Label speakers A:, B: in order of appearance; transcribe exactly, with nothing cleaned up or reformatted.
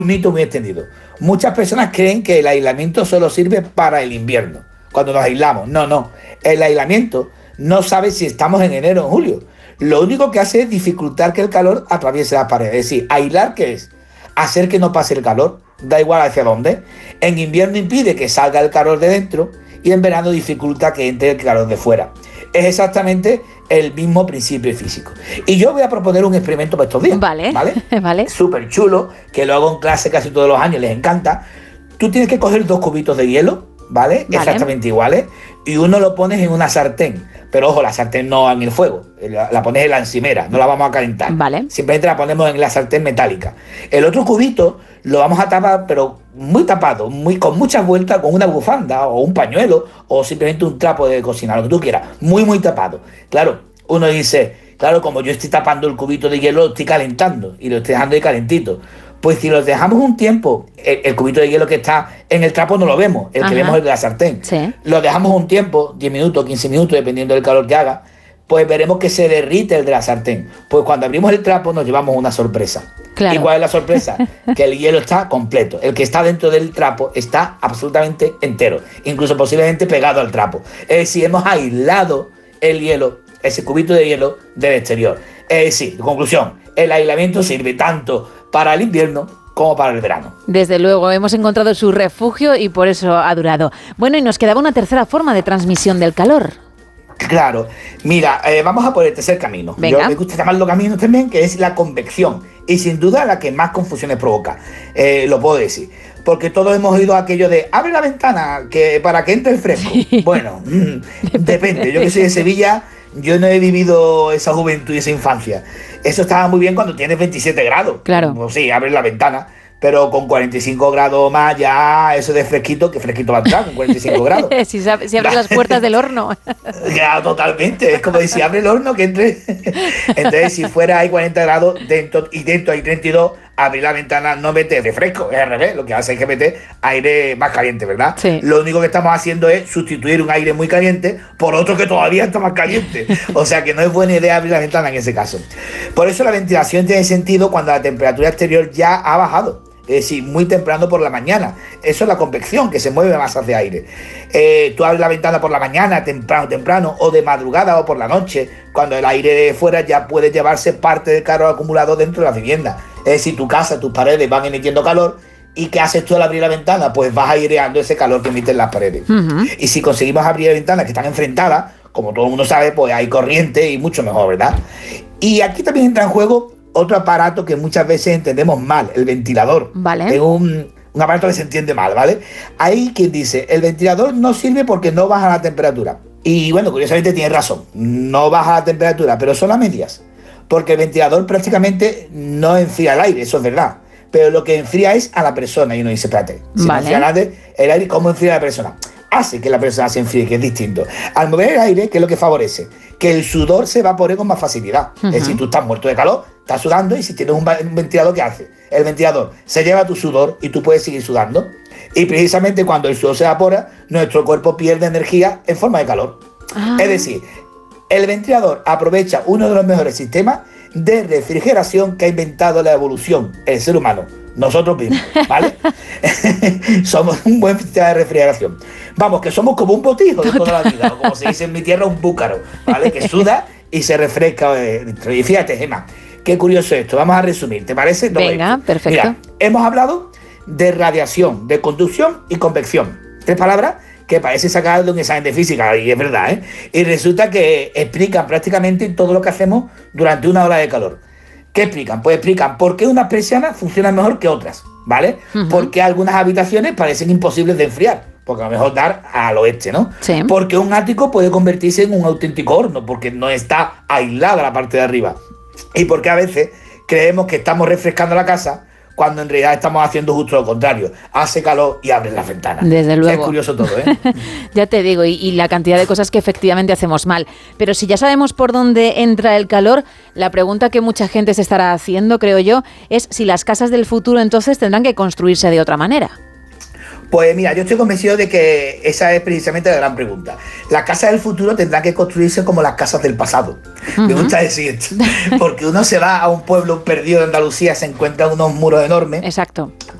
A: mito muy extendido. Muchas personas creen que el aislamiento solo sirve para el invierno, cuando nos aislamos. No, no. El aislamiento no sabe si estamos en enero o en julio. Lo único que hace es dificultar que el calor atraviese las paredes. Es decir, aislar, ¿qué es? Hacer que no pase el calor, da igual hacia dónde. En invierno impide que salga el calor de dentro y en verano dificulta que entre el calor de fuera. Es exactamente el mismo principio físico. Y yo voy a proponer un experimento para estos días.
B: Vale,
A: ¿vale?
B: vale.
A: Súper chulo, que lo hago en clase casi todos los años, les encanta. Tú tienes que coger dos cubitos de hielo, ¿vale?
B: Vale.
A: Exactamente iguales. Y uno lo pones en una sartén. Pero ojo, la sartén no en el fuego. La, la pones en la encimera, no la vamos a calentar.
B: Vale.
A: Simplemente la ponemos en la sartén metálica. El otro cubito lo vamos a tapar, pero muy tapado, muy, con muchas vueltas, con una bufanda o un pañuelo o simplemente un trapo de cocina, lo que tú quieras. Muy, muy tapado. Claro, uno dice, claro, como yo estoy tapando el cubito de hielo, lo estoy calentando y lo estoy dejando ahí calentito. Pues si lo dejamos un tiempo, el, el cubito de hielo que está en el trapo no lo vemos, el
B: Ajá.
A: que vemos es el de la sartén.
B: Sí.
A: Lo dejamos un tiempo, diez minutos, quince minutos, dependiendo del calor que haga, pues veremos que se derrite el de la sartén. Pues cuando abrimos el trapo nos llevamos una sorpresa.
B: Claro.
A: ¿Y cuál es la sorpresa? Que el hielo está completo. El que está dentro del trapo está absolutamente entero, incluso posiblemente pegado al trapo. Es decir, hemos aislado el hielo, ese cubito de hielo, del exterior. Es decir, conclusión, el aislamiento sirve tanto para el invierno como para el verano.
B: Desde luego, hemos encontrado su refugio y por eso ha durado. Bueno, y nos quedaba una tercera forma de transmisión del calor.
A: Claro, mira, eh, vamos a por el tercer camino.
B: Venga.
A: Yo me gusta llamarlo camino también, que es la convección. Y sin duda la que más confusiones provoca. Eh, lo puedo decir. Porque todos hemos oído aquello de abre la ventana que para que entre el fresco. Bueno, mmm, depende. Yo que soy de Sevilla, yo no he vivido esa juventud y esa infancia. Eso estaba muy bien cuando tienes veintisiete grados.
B: Claro.
A: Pues sí, abres la ventana. Pero con cuarenta y cinco grados más, ya eso de fresquito, que fresquito va a entrar con cuarenta y cinco grados.
B: si, sabe, si abres las puertas del horno.
A: Ya, totalmente. Es como decir, abre el horno que entre. Entonces, si fuera hay cuarenta grados dentro y dentro hay treinta y dos, abrir la ventana no mete de fresco, es al revés. Lo que hace es que mete aire más caliente, ¿verdad?
B: Sí.
A: Lo único que estamos haciendo es sustituir un aire muy caliente por otro que todavía está más caliente. O sea que no es buena idea abrir la ventana en ese caso. Por eso la ventilación tiene sentido cuando la temperatura exterior ya ha bajado. Es decir, muy temprano por la mañana. Eso es la convección, que se mueve masas de aire. Eh, tú abres la ventana por la mañana, temprano, temprano, o de madrugada o por la noche, cuando el aire de fuera ya puede llevarse parte del calor acumulado dentro de la vivienda. Es decir, tu casa, tus paredes van emitiendo calor. ¿Y qué haces tú al abrir la ventana? Pues vas aireando ese calor que emiten las paredes. Uh-huh. Y si conseguimos abrir ventanas que están enfrentadas, como todo el mundo sabe, pues hay corriente y mucho mejor, ¿verdad? Y aquí también entra en juego otro aparato que muchas veces entendemos mal, el ventilador.
B: Vale.
A: Es un, un aparato que se entiende mal, ¿vale? Hay quien dice, el ventilador no sirve porque no baja la temperatura. Y bueno, curiosamente tiene razón, no baja la temperatura, pero son a medias. Porque el ventilador prácticamente no enfría el aire, eso es verdad. Pero lo que enfría es a la persona. Y uno dice, espérate, si
B: vale.
A: no enfría nada, el aire, ¿cómo enfría a la persona? Hace que la persona se enfríe, que es distinto. Al mover el aire, ¿qué es lo que favorece? Que el sudor se evapore con más facilidad. Uh-huh. Es decir, tú estás muerto de calor, estás sudando, y si tienes un ventilador, ¿qué hace? El ventilador se lleva tu sudor y tú puedes seguir sudando. Y precisamente cuando el sudor se evapora, nuestro cuerpo pierde energía en forma de calor. Ah. Es decir, el ventilador aprovecha uno de los mejores sistemas de refrigeración que ha inventado la evolución, el ser humano. Nosotros mismos, ¿vale? Somos un buen sistema de refrigeración. Vamos, que somos como un botijo de toda la vida, o como se dice en mi tierra, un búcaro, ¿vale? Que suda y se refresca dentro. Y fíjate, Gemma, qué curioso esto. Vamos a resumir, ¿te parece? Todo
B: Venga,
A: esto.
B: perfecto.
A: Mira, hemos hablado de radiación, de conducción y convección. Tres palabras que parece sacar de un examen de física, y es verdad, ¿eh? Y resulta que explican prácticamente todo lo que hacemos durante una ola de calor. ¿Qué explican? Pues explican por qué unas persianas funcionan mejor que otras, ¿vale? Uh-huh. Porque algunas habitaciones parecen imposibles de enfriar, porque a lo mejor dar al oeste, ¿no?
B: Sí.
A: Porque un ático puede convertirse en un auténtico horno, porque no está aislada la parte de arriba. Y porque a veces creemos que estamos refrescando la casa, cuando en realidad estamos haciendo justo lo contrario. Hace calor y abres las ventanas.
B: Desde luego.
A: Es curioso todo, ¿eh?
B: Ya te digo, y, y la cantidad de cosas que efectivamente hacemos mal. Pero si ya sabemos por dónde entra el calor, la pregunta que mucha gente se estará haciendo, creo yo, es si las casas del futuro entonces tendrán que construirse de otra manera.
A: Pues mira, yo estoy convencido de que esa es precisamente la gran pregunta. Las casas del futuro tendrán que construirse como las casas del pasado. Uh-huh. Me gusta decir esto, porque uno se va a un pueblo perdido de Andalucía, se encuentra unos muros enormes.
B: Exacto.